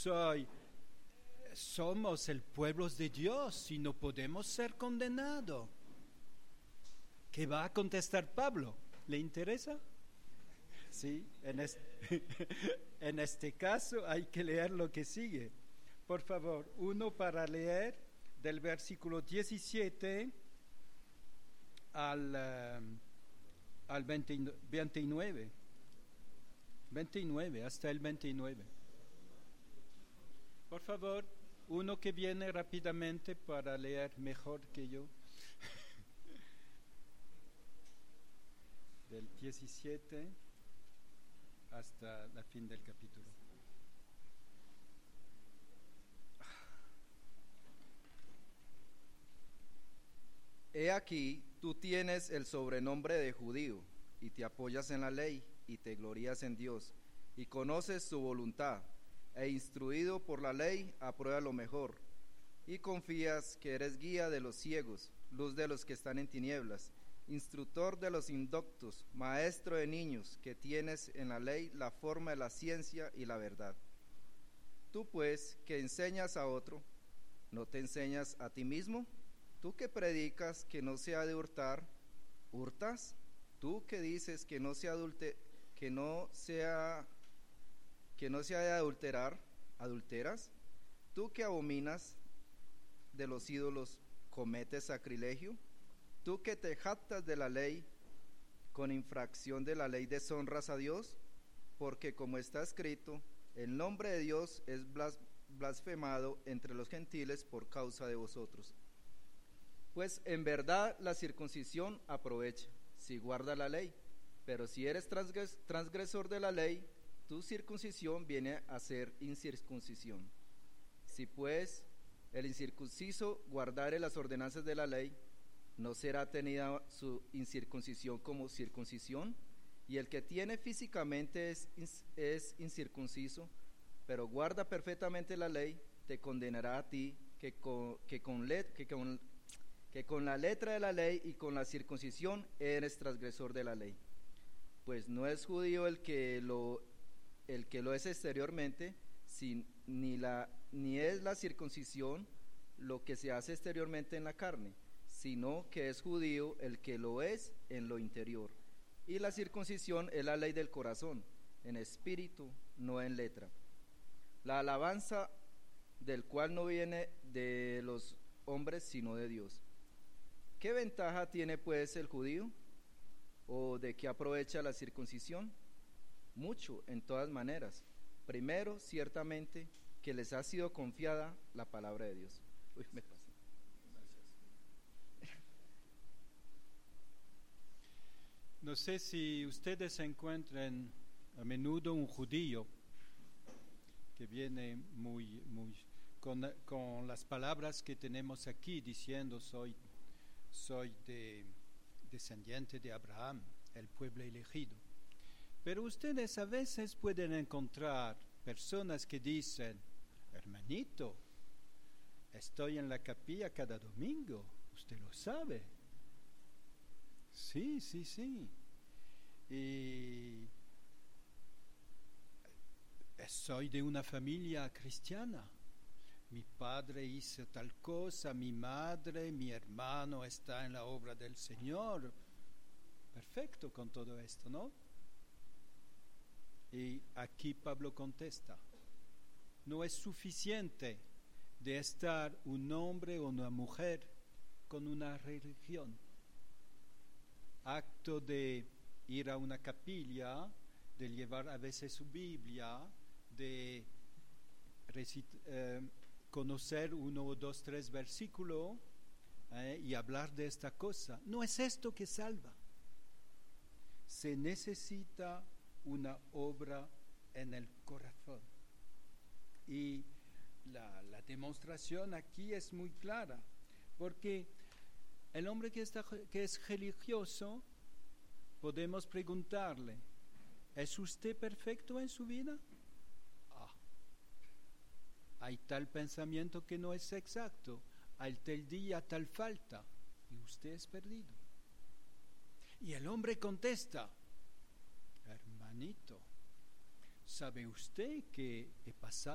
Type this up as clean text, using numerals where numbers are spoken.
somos el pueblo de Dios y no podemos ser condenados. ¿Qué va a contestar Pablo? ¿Le interesa? Sí, en este caso hay que leer lo que sigue. Por favor, uno para leer del versículo 17 al 29. 29, hasta el 29. Por favor, uno que viene rápidamente para leer mejor que yo. Del 17 hasta la fin del capítulo. He aquí, tú tienes el sobrenombre de judío, y te apoyas en la ley, y te glorías en Dios, y conoces su voluntad, e instruido por la ley, aprueba lo mejor, y confías que eres guía de los ciegos, luz de los que están en tinieblas, instructor de los indoctos, maestro de niños, que tienes en la ley la forma de la ciencia y la verdad. Tú pues, que enseñas a otro, ¿no te enseñas a ti mismo? Tú que predicas que no se ha de hurtar, ¿hurtas? Tú que dices que no se ha de adulterar, ¿adulteras? Tú que abominas de los ídolos, ¿cometes sacrilegio? Tú que te jactas de la ley, con infracción de la ley deshonras a Dios, porque como está escrito, el nombre de Dios es blasfemado entre los gentiles por causa de vosotros. Pues en verdad la circuncisión aprovecha, si guarda la ley, pero si eres transgresor de la ley, tu circuncisión viene a ser incircuncisión. Si pues el incircunciso guardare las ordenanzas de la ley, ¿no será tenida su incircuncisión como circuncisión? Y el que tiene físicamente es incircunciso, pero guarda perfectamente la ley, te condenará a ti que con la letra de la ley y con la circuncisión eres transgresor de la ley. Pues no es judío el que lo es exteriormente, ni es la circuncisión lo que se hace exteriormente en la carne, sino que es judío el que lo es en lo interior. Y la circuncisión es la ley del corazón, en espíritu, no en letra. La alabanza del cual no viene de los hombres, sino de Dios. ¿Qué ventaja tiene pues el judío? ¿O de qué aprovecha la circuncisión? Mucho, en todas maneras. Primero, ciertamente, que les ha sido confiada la palabra de Dios. Uy, me pasé. No sé si ustedes encuentran a menudo un judío que viene con las palabras que tenemos aquí, diciendo soy descendiente de Abraham, el pueblo elegido. Pero ustedes a veces pueden encontrar personas que dicen, hermanito, estoy en la capilla cada domingo, usted lo sabe. Sí. Y soy de una familia cristiana. Mi padre hizo tal cosa, mi madre, mi hermano está en la obra del Señor. Perfecto con todo esto, ¿no? Y aquí Pablo contesta, no es suficiente de estar un hombre o una mujer con una religión. Acto de ir a una capilla, de llevar a veces su Biblia, de conocer 1, 2, 3 versículos y hablar de esta cosa. No es esto que salva. Se necesita una obra en el corazón. Y la demostración aquí es muy clara, porque el hombre que es religioso, podemos preguntarle, ¿es usted perfecto en su vida? Hay tal pensamiento que no es exacto, hay tal día, tal falta, y usted es perdido. Y el hombre contesta, hermanito, ¿sabe usted que he pasado